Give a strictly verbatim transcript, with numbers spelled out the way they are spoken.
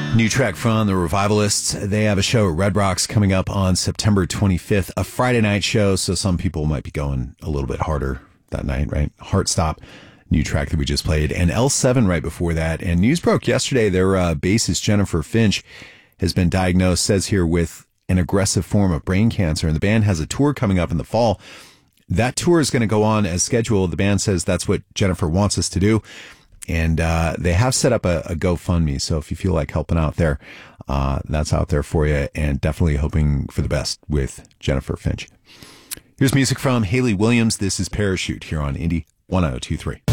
New track from the Revivalists. They have a show at Red Rocks coming up on September twenty-fifth, a Friday night show, so some people might be going a little bit harder that night, right? Heartstop, new track that we just played, and L seven right before that. And news broke yesterday, their uh, bassist Jennifer Finch has been diagnosed, says here, with an aggressive form of brain cancer, and the band has a tour coming up in the fall. That tour is going to go on as scheduled. The band says that's what Jennifer wants us to do. And uh, they have set up a, a GoFundMe, so if you feel like helping out there, uh, that's out there for you, and definitely hoping for the best with Jennifer Finch. Here's music from Hayley Williams. This is Parachute here on Indie one oh two three.